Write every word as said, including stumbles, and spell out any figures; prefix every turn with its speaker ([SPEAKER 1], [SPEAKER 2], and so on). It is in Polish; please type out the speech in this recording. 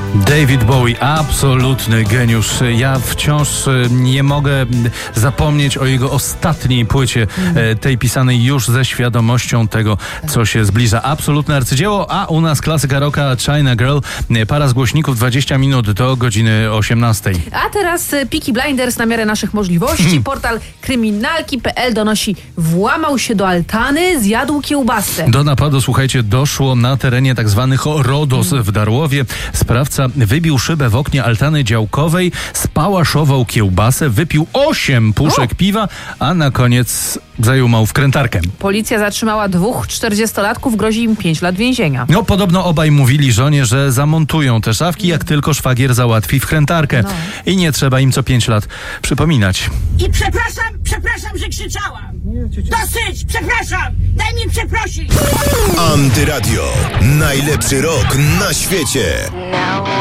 [SPEAKER 1] David Bowie, absolutny geniusz. Ja wciąż nie mogę zapomnieć o jego ostatniej płycie, tej pisanej już ze świadomością tego, co się zbliża. Absolutne arcydzieło, a u nas klasyka rocka China Girl. Para z głośników, dwadzieścia minut do godziny osiemnastej.
[SPEAKER 2] A teraz Peaky Blinders na miarę naszych możliwości. Portal kryminalki kropka p l donosi: włamał się do altany, zjadł kiełbasę.
[SPEAKER 1] Do napadu, słuchajcie, doszło na terenie tak zwanych Rodos w Darłowie. Sprawca wybił szybę w oknie altany działkowej, spałaszował kiełbasę, wypił osiem puszek o! piwa, a na koniec zajumał wkrętarkę.
[SPEAKER 2] Policja zatrzymała dwóch czterdziestolatków, grozi im pięć lat więzienia.
[SPEAKER 1] No, podobno obaj mówili żonie, że zamontują te szafki, jak tylko szwagier załatwi wkrętarkę. No. I nie trzeba im co pięć lat przypominać.
[SPEAKER 3] I przepraszam, przepraszam, że krzyczałam. Dosyć, przepraszam, daj mi przeprosić.
[SPEAKER 4] Antyradio. Najlepszy rok na świecie.